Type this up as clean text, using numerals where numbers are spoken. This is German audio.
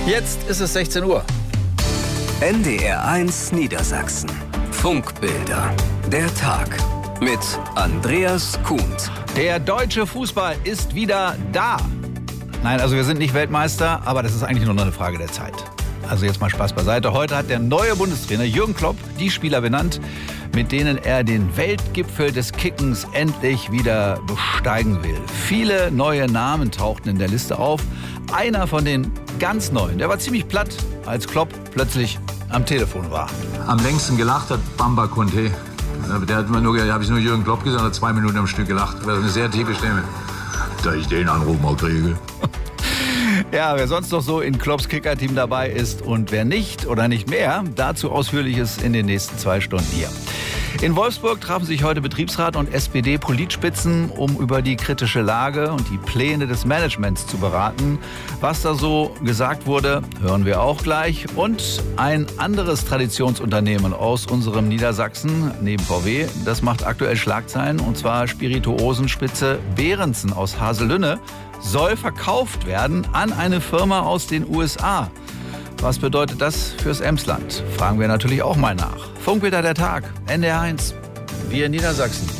Jetzt ist es 16 Uhr. NDR1 Niedersachsen. Funkbilder. Der Tag. Mit Andreas Kuhnt. Der deutsche Fußball ist wieder da. Nein, also wir sind nicht Weltmeister, aber das ist eigentlich nur noch eine Frage der Zeit. Also jetzt mal Spaß beiseite. Heute hat der neue Bundestrainer Jürgen Klopp die Spieler benannt, mit denen er den Weltgipfel des Kickens endlich wieder besteigen will. Viele neue Namen tauchten in der Liste auf. Einer von den ganz neuen, der war ziemlich platt, als Klopp plötzlich am Telefon war. Am längsten gelacht hat Bamba Conte. Der hat mir nur, habe ich nur Jürgen Klopp gesagt, hat 2 Minuten am Stück gelacht. Das ist eine sehr tiefe Stimme. Da ich den Anruf mal kriege. Ja, wer sonst noch so in Klopps Kicker-Team dabei ist und wer nicht oder nicht mehr, dazu Ausführliches in den nächsten 2 Stunden hier. In Wolfsburg trafen sich heute Betriebsrat und SPD-Politspitzen, um über die kritische Lage und die Pläne des Managements zu beraten. Was da so gesagt wurde, hören wir auch gleich. Und ein anderes Traditionsunternehmen aus unserem Niedersachsen, neben VW, das macht aktuell Schlagzeilen, und zwar Spirituosenspitze Behrensen aus Haselünne, soll verkauft werden an eine Firma aus den USA. Was bedeutet das fürs Emsland? Fragen wir natürlich auch mal nach. Funkbilder der Tag, NDR1, wir in Niedersachsen.